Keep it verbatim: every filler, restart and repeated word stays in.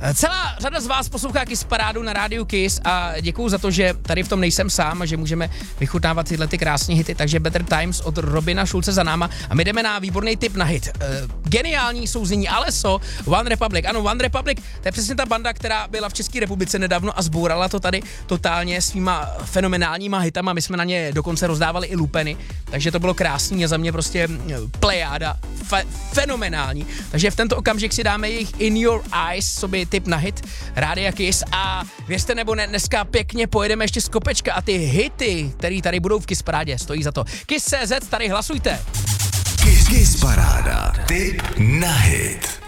Celá řada z vás poslouchá Kiss Parádu na rádiu Kiss a děkuju za to, že tady v tom nejsem sám a že můžeme vychutnávat tyhle ty krásné hity, takže Better Times od Robina Schulze za náma a my jdeme na výborný tip na hit. Uh, geniální souznění Alesso, One Republic. Ano, One Republic, to je přesně ta banda, která byla v České republice nedávno a zbourala to tady totálně svýma fenomenálníma hitama, my jsme na ně dokonce rozdávali i lupeny, takže to bylo krásný a za mě prostě plejáda, fe- fenomenální. Takže v tento okamžik si dáme jejich In Your Eyes, sobě tip na hit Rádia Kiss a věřte nebo ne, dneska pěkně pojedeme ještě z kopečka a ty hity, které tady budou v Kiss Parádě, stojí za to. Kiss tečka cé zet, tady hlasujte. Kiss, Kiss Paráda, tip na hit.